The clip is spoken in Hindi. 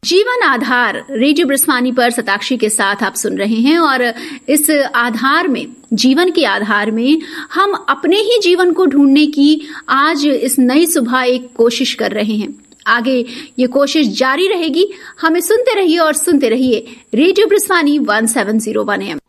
जीवन आधार रेडियो ब्रस्वानी पर सताक्षी के साथ आप सुन रहे हैं और इस आधार में, जीवन के आधार में हम अपने ही जीवन को ढूंढने की आज इस नई सुबह एक कोशिश कर रहे हैं। आगे ये कोशिश जारी रहेगी। हमें सुनते रहिए और सुनते रहिए रेडियो ब्रस्वानी 1701 AM।